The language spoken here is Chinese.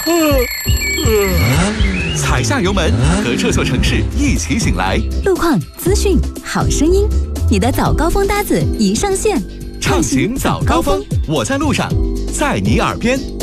踩下油门，和这座城市一起醒来。 路况、资讯、好声音，你的早高峰搭子已上线。 畅行早高峰，我在路上，在你耳边。